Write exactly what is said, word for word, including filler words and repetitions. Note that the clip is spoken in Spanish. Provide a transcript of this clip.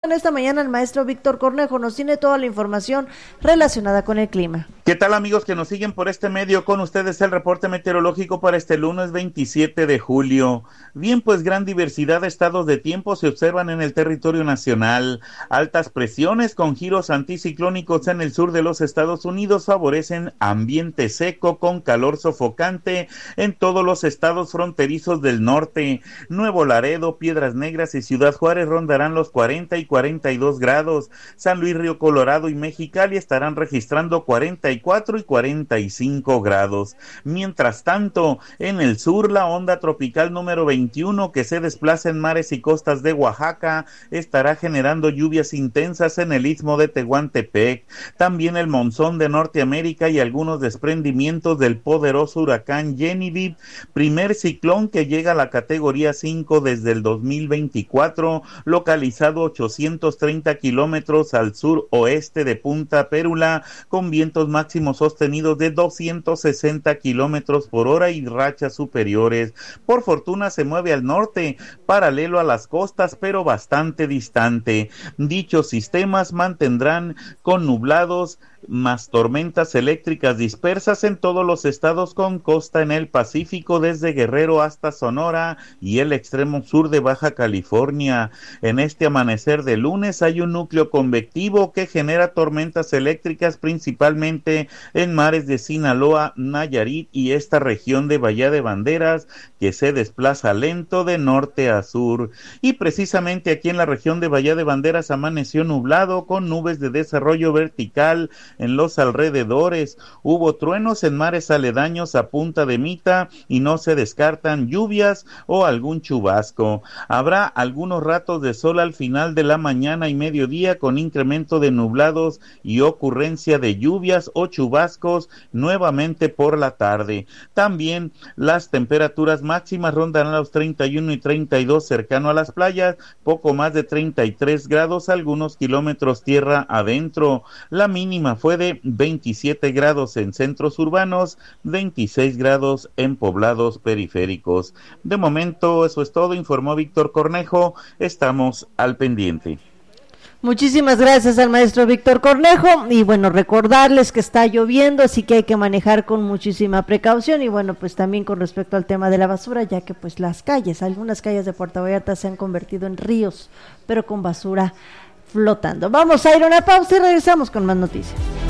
en esta mañana el maestro Víctor Cornejo nos tiene toda la información relacionada con el clima. ¿Qué tal, amigos que nos siguen por este medio? Con ustedes el reporte meteorológico para este lunes veintisiete de julio. Bien, pues gran diversidad de estados de tiempo se observan en el territorio nacional. Altas presiones con giros anticiclónicos en el sur de los Estados Unidos favorecen ambiente seco con calor sofocante en todos los estados fronterizos del norte. Nuevo Laredo, Piedras Negras y Ciudad Juárez rondarán los cuarenta y cuarenta y dos grados. San Luis, Río Colorado y Mexicali estarán registrando cuarenta y cuatro y cuarenta y cinco grados. Mientras tanto, en el sur, la onda tropical número veintiuno, que se desplaza en mares y costas de Oaxaca, estará generando lluvias intensas en el istmo de Tehuantepec. También el monzón de Norteamérica y algunos desprendimientos del poderoso huracán Genevieve, primer ciclón que llega a la categoría cinco desde el dos mil veinticuatro, localizado ochocientos treinta kilómetros al sur oeste de Punta Pérula, con vientos máximos sostenidos de doscientos sesenta kilómetros por hora y rachas superiores. Por fortuna se mueve al norte, paralelo a las costas, pero bastante distante. Dichos sistemas mantendrán con nublados más tormentas eléctricas dispersas en todos los estados con costa en el Pacífico, desde Guerrero hasta Sonora y el extremo sur de Baja California. En este amanecer de lunes hay un núcleo convectivo que genera tormentas eléctricas principalmente en mares de Sinaloa, Nayarit y esta región de Bahía de Banderas, que se desplaza lento de norte a sur. Y precisamente aquí en la región de Bahía de Banderas amaneció nublado con nubes de desarrollo vertical en los alrededores. Hubo truenos en mares aledaños a Punta de Mita y no se descartan lluvias o algún chubasco. Habrá algunos ratos de sol al final de la mañana y mediodía con incremento de nublados y ocurrencia de lluvias o chubascos nuevamente por la tarde. También las temperaturas máximas rondarán los treinta y uno y treinta y dos cercano a las playas, poco más de treinta y tres grados algunos kilómetros tierra adentro. La mínima fue de veintisiete grados en centros urbanos, veintiséis grados en poblados periféricos. De momento eso es todo, informó Víctor Cornejo. Estamos al pendiente. Muchísimas gracias al maestro Víctor Cornejo, y bueno, recordarles que está lloviendo, así que hay que manejar con muchísima precaución, y bueno, pues también con respecto al tema de la basura, ya que pues las calles, algunas calles de Puerto Vallarta se han convertido en ríos, pero con basura flotando. Vamos a ir a una pausa y regresamos con más noticias.